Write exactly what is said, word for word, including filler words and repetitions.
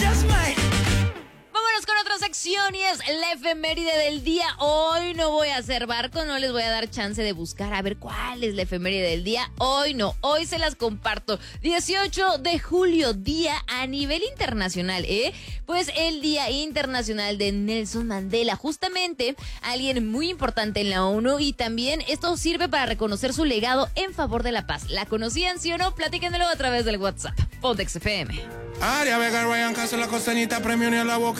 just might. Vámonos con otra sección y es la efeméride del día. Hoy no voy a hacer barco, no les voy a dar chance de buscar a ver cuál es la efeméride del día. Hoy no, hoy se las comparto. dieciocho de julio, día a nivel internacional, ¿eh? Pues el Día Internacional de Nelson Mandela, justamente alguien muy importante en la ONU, y también esto sirve para reconocer su legado en favor de la paz. ¿La conocían, sí o no? Platíquenmelo a través del WhatsApp. Pontex F M. Aria Vega, Ryan Castro, la costeñita, premio ni a la boca.